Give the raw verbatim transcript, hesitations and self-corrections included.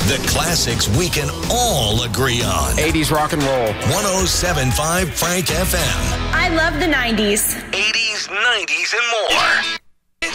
The classics we can all agree on. eighties rock and roll. one oh seven point five Frank F M. I love the nineties. eighties, nineties, and more.